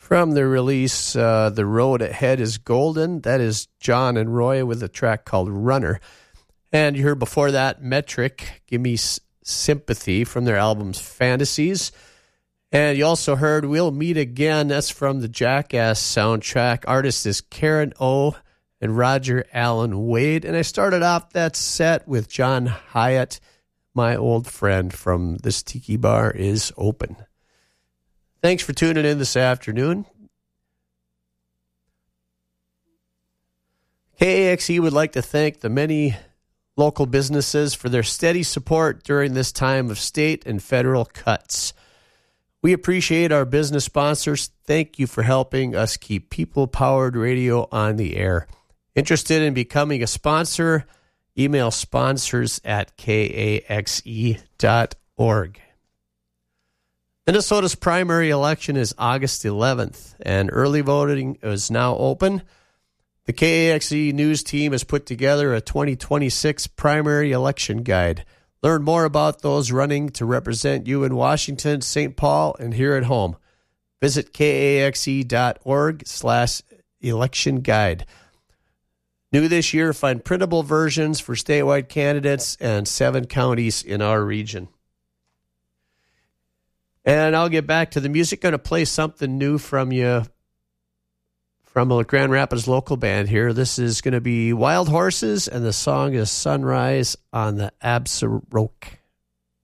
From the release, The Road Ahead is Golden. That is John and Roy with a track called Runner. And you heard before that Metric, Give Me Sympathy from their albums Fantasies. And you also heard We'll Meet Again. That's from the Jackass soundtrack. Artist is Karen O and Roger Allen Wade. And I started off that set with John Hyatt, My Old Friend from This Tiki Bar Is Open. Thanks for tuning in this afternoon. KAXE would like to thank the many local businesses for their steady support during this time of state and federal cuts. We appreciate our business sponsors. Thank you for helping us keep people-powered radio on the air. Interested in becoming a sponsor? Email sponsors@kaxe.org. Minnesota's primary election is August 11th, and early voting is now open. The KAXE News team has put together a 2026 primary election guide. Learn more about those running to represent you in Washington, St. Paul, and here at home. Visit kaxe.org/election guide. New this year, find printable versions for statewide candidates and 7 counties in our region. And I'll get back to the music. Going to play something new from you, from a Grand Rapids local band here. This is going to be Wild Horses, and the song is Sunrise on the Absaroka.